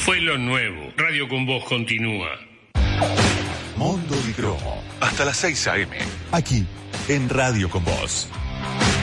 Fue lo nuevo. Radio con Vos continúa. Mondo y Cromo. Hasta las 6 a.m. Aquí, en Radio con Vos.